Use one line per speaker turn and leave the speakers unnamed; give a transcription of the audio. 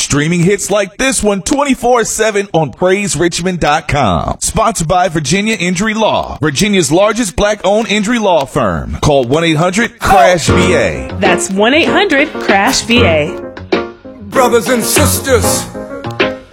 Streaming hits like this one 24/7 on PraiseRichmond.com. Sponsored by Virginia Injury Law, Virginia's largest black-owned injury law firm. Call 1-800-CRASH-VA.
That's 1-800-CRASH-VA.
Brothers and sisters,